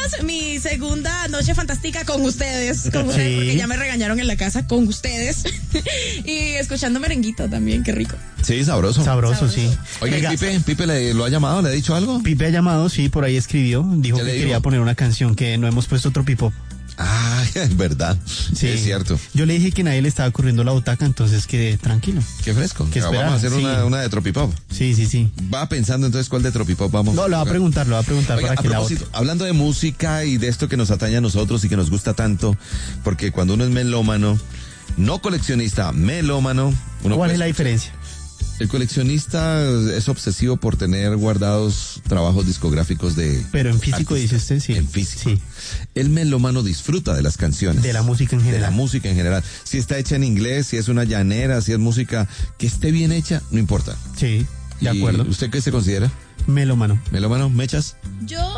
mi segunda noche fantástica con ustedes, porque ya me regañaron en la casa con ustedes. Y escuchando merenguito también, qué rico. Sí, sabroso. Sabroso, sí. Oiga, Pipe lo ha llamado, le ha dicho algo. Pipe ha llamado, sí, por ahí escribió, dijo que quería poner una canción, que no hemos puesto Tropipop. Ah, es verdad. Sí, es cierto. Yo le dije que nadie le estaba corriendo la butaca, entonces quedé tranquilo. Qué fresco. Vamos a hacer una de Tropipop. Sí. Va pensando entonces cuál de Tropipop vamos. No, lo va a preguntar Oiga, para que la vote. Hablando de música y de esto que nos atañe a nosotros y que nos gusta tanto, porque cuando uno es melómano, no coleccionista, melómano. ¿Cuál es la diferencia? El coleccionista es obsesivo por tener guardados trabajos discográficos de... Pero en físico, artistas. dice usted, sí. En físico. Sí. El melómano disfruta de las canciones. De la música en general. De la música en general. Si está hecha en inglés, si es una llanera, si es música que esté bien hecha, no importa. Sí, de acuerdo. ¿Usted qué se considera? Melómano. ¿Melómano? ¿Mechas? Yo